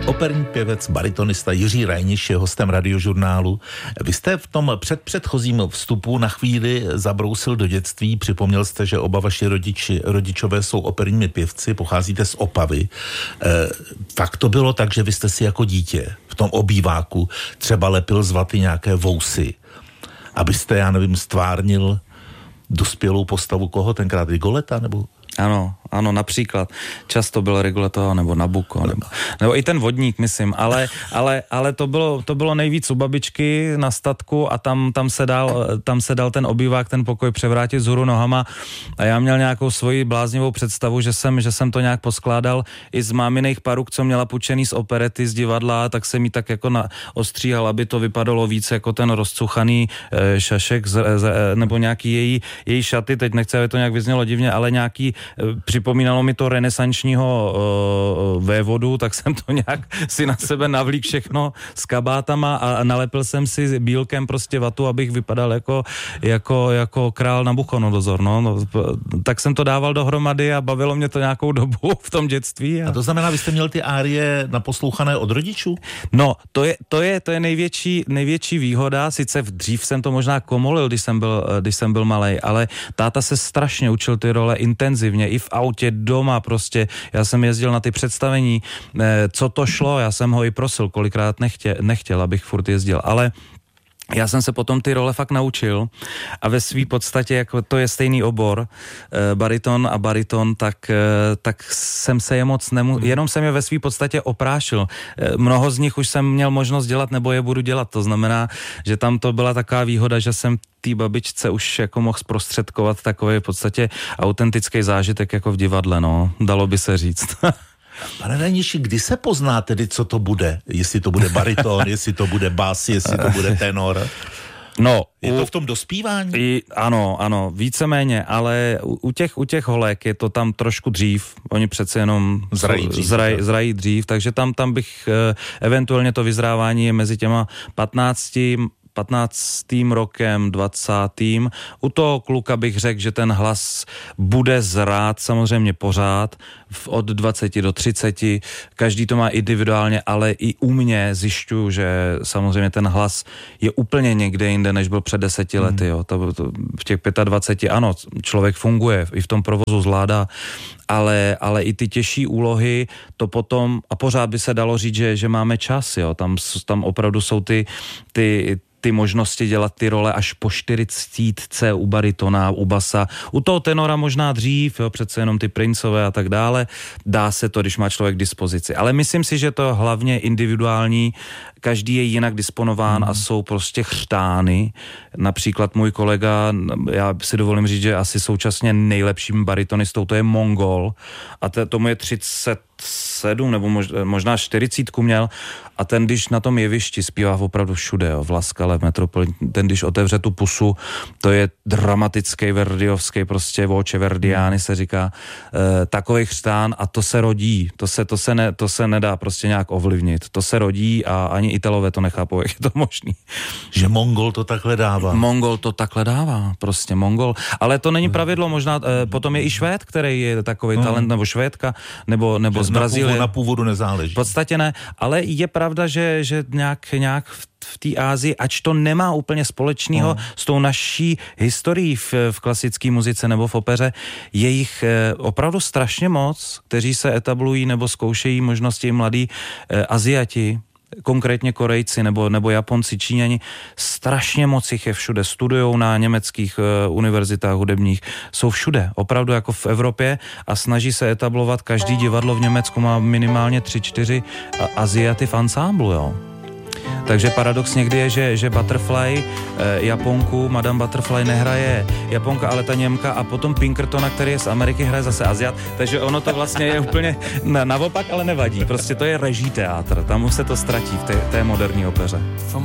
Operní pěvec, baritonista Jiří Reiniš je hostem Radiožurnálu. Vy jste v tom předchozím vstupu na chvíli zabrousil do dětství, připomněl jste, že oba vaši rodičové jsou operními pěvci, pocházíte z Opavy. Fakt to bylo tak, že vy jste si jako dítě v tom obýváku třeba lepil z vaty nějaké vousy, abyste, já nevím, stvárnil dospělou postavu koho tenkrát, Rigoleta nebo... Ano, například. Často byl Rigoletto nebo Nabucco, nebo i ten Vodník, myslím, ale to bylo nejvíc u babičky na statku a tam se dal ten obývák, ten pokoj převrátit vzhůru nohama a já měl nějakou svoji bláznivou představu, že jsem to nějak poskládal i z máminých paruk, co měla půjčený z operety, z divadla, tak jsem jí tak jako ostříhal, aby to vypadalo víc jako ten rozcuchaný šašek nebo nějaký její šaty, teď nechci, aby to nějak vyznělo divně, ale nějaký připomínalo mi to renesančního vévodu, tak jsem to nějak si na sebe navlík všechno s kabátama a nalepil jsem si bílkem prostě vatu, abych vypadal jako král Nabuchodonozor. No, tak jsem to dával dohromady a bavilo mě to nějakou dobu v tom dětství. A to znamená, vy jste měl ty árie naposlouchané od rodičů? No, to je největší výhoda, sice dřív jsem to možná komolil, když jsem byl malej, ale táta se strašně učil ty role intenzivně, i v autě, doma prostě. Já jsem jezdil na ty představení, co to šlo, já jsem ho i prosil, kolikrát nechtěl, abych furt jezdil, ale já jsem se potom ty role fakt naučil a ve svý podstatě, jako to je stejný obor, bariton a bariton, tak jsem se je moc jenom jsem je ve svý podstatě oprášil. Mnoho z nich už jsem měl možnost dělat, nebo je budu dělat. To znamená, že tam to byla taková výhoda, že jsem té babičce už jako mohl zprostředkovat takový v podstatě autentický zážitek jako v divadle, no. Dalo by se říct. Pane Reiniši, kdy se pozná tedy, co to bude? Jestli to bude bariton, jestli to bude bas, jestli to bude tenor? No, je to v tom dospívání? Ano, víceméně, ale u těch holek je to tam trošku dřív. Oni přece jenom zrají dřív, takže tam bych eventuálně to vyzrávání je mezi těma 15. rokem, 20. U toho kluka bych řekl, že ten hlas bude zrát samozřejmě pořád od 20 do 30. Každý to má individuálně, ale i u mě zjišťuju, že samozřejmě ten hlas je úplně někde jinde, než byl před 10 lety. Jo. V těch 25, ano, člověk funguje, i v tom provozu zvládá, ale i ty těžší úlohy, to potom, a pořád by se dalo říct, že máme čas, jo. Tam opravdu jsou ty možnosti dělat ty role až po 40 u baritona, u basa. U toho tenora možná dřív, jo, přece jenom ty princové a tak dále. Dá se to, když má člověk k dispozici. Ale myslím si, že to je hlavně individuální. Každý je jinak disponován a jsou prostě chřtány. Například můj kolega, já si dovolím říct, že asi současně nejlepším baritonistou, to je Mongol. A tomu je 37 nebo možná 40 měl. A ten, když na tom jevišti zpívá opravdu všude, jo, v Laskale, v Metropoli, ten, když otevře tu pusu, to je dramatický verdiovský, prostě voce verdiány se říká, takovej chřtán a to se rodí, to se nedá prostě nějak ovlivnit. To se rodí a ani Italové to nechápou, jak je to možný. Že Mongol to takhle dává. Mongol to takhle dává, prostě Mongol. Ale to není pravidlo, možná potom je i Švéd, který je takový talent, nebo Švédka, nebo z Brazílie. Na původu nezáleží. V podstatě ne, ale je pravda, že nějak v té Ázii, ač to nemá úplně společného s tou naší historií v klasické muzice nebo v opeře, je jich opravdu strašně moc, kteří se etablují nebo zkoušejí možnosti mladí Aziati, konkrétně Korejci nebo Japonci, Číňani, strašně moc jich je všude, studujou na německých univerzitách hudebních, jsou všude, opravdu jako v Evropě a snaží se etablovat, každý divadlo v Německu má minimálně 3-4 Aziaty v ansámblu, jo. Takže paradox někdy je, že Butterfly Japonku, Madame Butterfly nehraje Japonka, ale ta Němka a potom Pinkertona, který je z Ameriky, hraje zase Aziat. Takže ono to vlastně je úplně naopak, ale nevadí. Prostě to je reží teátr. Tam už se to ztratí v té moderní opeře.